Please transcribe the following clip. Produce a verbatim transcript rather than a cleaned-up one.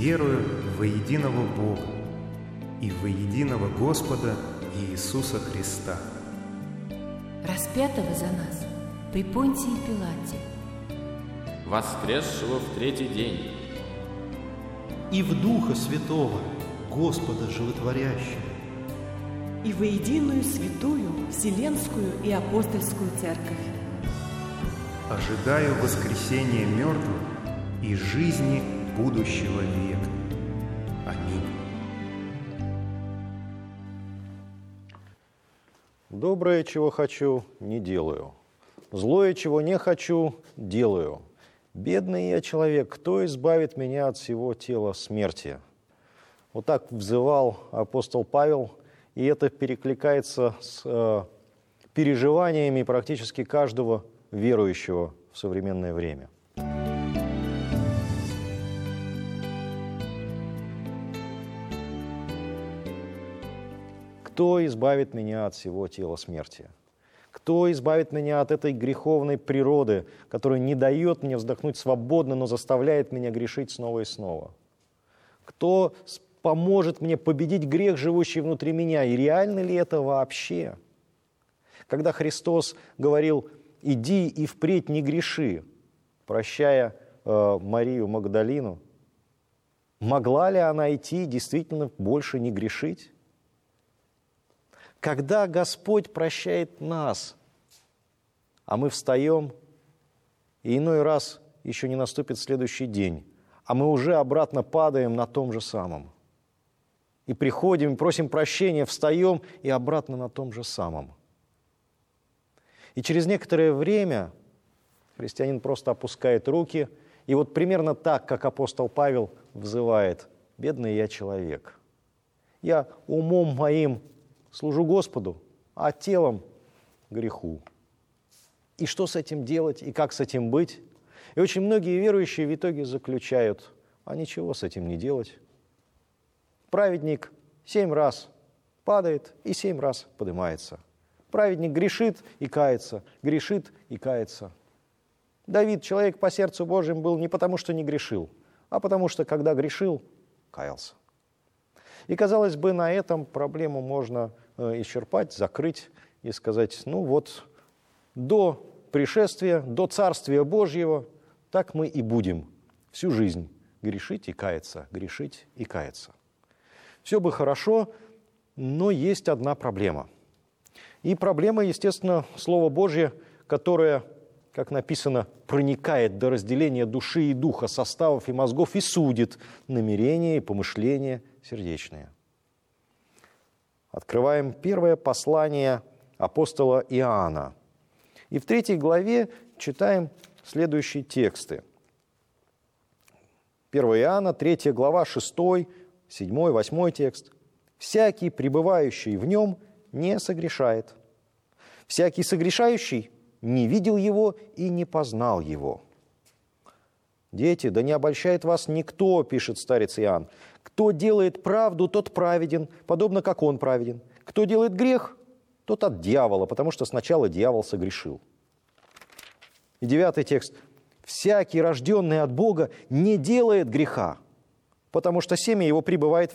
верую во единого Бога и во единого Господа Иисуса Христа, распятого за нас при Понтии Пилате, воскресшего в третий день, и в Духа Святого, Господа Животворящего, и во единую святую Вселенскую и Апостольскую Церковь. ожидаю воскресения мертвых и жизни будущего века. Аминь. Доброе, чего хочу, не делаю. Злое, чего не хочу, делаю. Бедный я человек, кто избавит меня от всего тела смерти? Вот так взывал апостол Павел, и это перекликается с э, переживаниями практически каждого верующего в современное время. Кто избавит меня от всего тела смерти? Кто избавит меня от этой греховной природы, которая не дает мне вздохнуть свободно, но заставляет меня грешить снова и снова? Кто поможет мне победить грех, живущий внутри меня? И реально ли это вообще? Когда Христос говорил: «Иди и впредь не греши», прощая э, Марию Магдалину, могла ли она идти действительно больше не грешить? Когда Господь прощает нас, а мы встаем, и иной раз еще не наступит следующий день, а мы уже обратно падаем на том же самом. И приходим, и просим прощения, встаем и обратно на том же самом. И через некоторое время христианин просто опускает руки, и вот примерно так, как апостол Павел взывает: «Бедный я человек, я умом моим служу Господу, а телом греху». И что с этим делать, и как с этим быть? И очень многие верующие в итоге заключают: а ничего с этим не делать. Праведник семь раз падает и семь раз поднимается. Праведник грешит и кается, грешит и кается. Давид, человек по сердцу Божьему, был не потому, что не грешил, а потому что, когда грешил, каялся. И, казалось бы, на этом проблему можно э, исчерпать, закрыть и сказать: ну вот, до пришествия, до Царствия Божьего так мы и будем всю жизнь грешить и каяться, грешить и каяться. Все бы хорошо, но есть одна проблема. И проблема, естественно, Слово Божье, которое, как написано, проникает до разделения души и духа, составов и мозгов и судит намерения и помышления сердечные. Открываем первое послание апостола Иоанна. И в третьей главе читаем следующие тексты. первое Иоанна, третья глава, шестой, седьмой, восьмой текст. «Всякий, пребывающий в нем, не согрешает. Всякий согрешающий не видел его и не познал его». «Дети, да не обольщает вас никто, — пишет старец Иоанн. Кто делает правду, тот праведен, подобно как он праведен. Кто делает грех, тот от дьявола, потому что сначала дьявол согрешил». И девятый текст. «Всякий, рожденный от Бога, не делает греха, потому что семя его пребывает